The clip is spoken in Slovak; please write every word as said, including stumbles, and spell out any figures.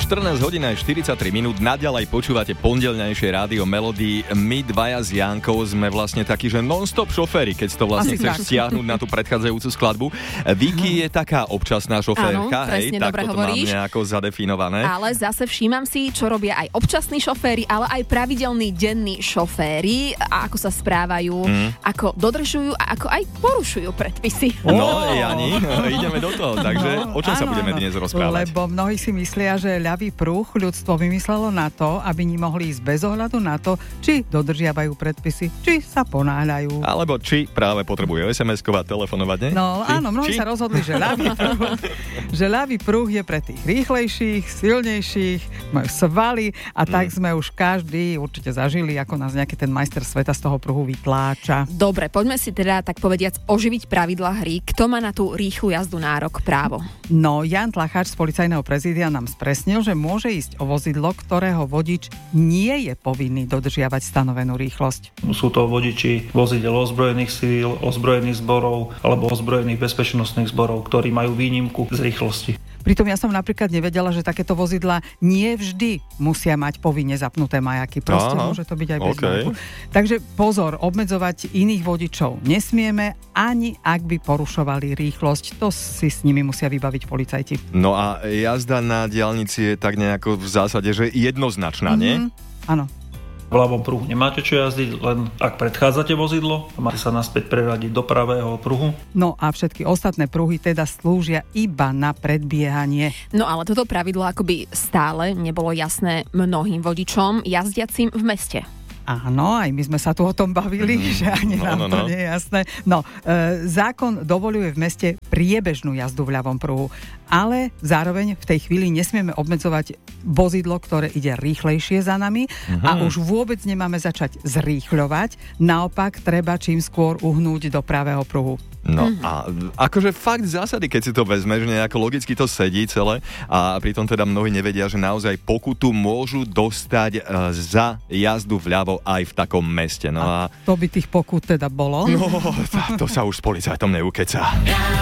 štrnásť hodín a štyridsaťtri minút, naďalej počúvate pondelňajšie rádio Melody. My dvaja s Jankou sme vlastne takí, že non-stop šoféri, keď to vlastne Asi chceš tak. stiahnuť na tú predchádzajúcu skladbu. Vicky je taká občasná šoférka, Áno, hej, tak to mám nejako zadefinované. Ale zase všímam si, čo robia aj občasní šoféri, ale aj pravidelní denní šoféri a ako sa správajú, mm. ako dodržujú a ako aj porušujú predpisy. No, Jani, ideme do toho, takže no, o čom áno, sa budeme áno. dnes rozprávať? Lebo mnohí si myslia, že ľavý pruh ľudstvo vymyslelo na to, aby ním mohli ísť bez ohľadu na to, či dodržiavajú predpisy, či sa ponáhľajú. Alebo či práve potrebujú es em eskovať, telefonovať, ne? No či? áno, mnohí či? sa rozhodli, že ľavý pruh, že ľavý pruh je pre tých rýchlejších, silnejších, majú svaly a tak mm. sme už každý určite zažili, ako nás nejaký ten majster sveta z toho pruhu vytláča. Dobre, poďme si teda tak povediac oživiť pravidlá hry. Kto má na tú rýchlu jazdu nárok právo? No, Jan Tlacháč z policajného prezídia nám spresnil, že môže ísť o vozidlo, ktorého vodič nie je povinný dodržiavať stanovenú rýchlosť. Sú to vodiči vozidel ozbrojených síl, ozbrojených zborov alebo ozbrojených bezpečnostných zborov, ktorí majú výnimku z rýchlosti. Pritom ja som napríklad nevedela, že takéto vozidlá nie vždy musia mať povinne zapnuté majaky. Proste Aha, môže to byť aj bez okay. majaku. Takže pozor, obmedzovať iných vodičov nesmieme, ani ak by porušovali rýchlosť. To si s nimi musia vybaviť policajti. No a jazda na diaľnici je tak nejako v zásade, že jednoznačná, nie? Mm-hmm, áno. V ľavom pruhu nemáte čo jazdiť, len ak predchádzate vozidlo, máte sa naspäť preradiť do pravého pruhu. No a všetky ostatné pruhy teda slúžia iba na predbiehanie. No ale toto pravidlo akoby stále nebolo jasné mnohým vodičom jazdiacim v meste. Áno, aj my sme sa tu o tom bavili, mm, že ani no, nám no, to no. nie je jasné. No, e, zákon dovoľuje v meste priebežnú jazdu v ľavom pruhu, ale zároveň v tej chvíli nesmieme obmedzovať vozidlo, ktoré ide rýchlejšie za nami mm-hmm. a už vôbec nemáme začať zrýchľovať. Naopak, treba čím skôr uhnúť do pravého pruhu. No mm-hmm. a akože fakt zásady, keď si to vezmeš, nejako logicky to sedí celé a pritom teda mnohí nevedia, že naozaj pokutu môžu dostať uh, za jazdu vľavo aj v takom meste. No a, a to by tých pokut teda bolo? No, to sa už s policajtom neukecá.